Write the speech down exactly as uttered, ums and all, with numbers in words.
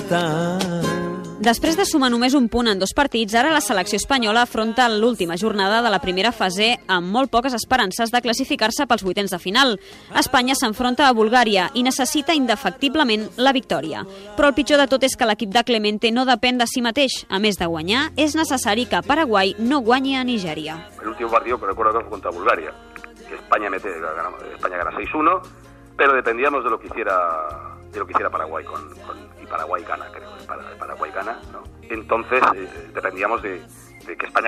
estar. Després de sumar només un punt en dos partits, ara la selecció espanyola afronta l'última jornada de la primera fase amb molt poques esperances de classificar-se pels vuitens de final. Espanya s'enfronta a Bulgària i necessita indefectiblement la victòria. Però el pitjor de tot és que l'equip de Clemente no depèn de si mateix. A més de guanyar, és necessari que Paraguai no guanyi a Nigèria. El último partido, recuerdo que fue contra Bulgaria, que España mete, España gana seis uno, pero dependíamos de lo que hiciera, de lo que hiciera Paraguay con, con y Paraguay gana, creo, Paraguay gana, ¿no? Entonces eh, dependíamos de, de que España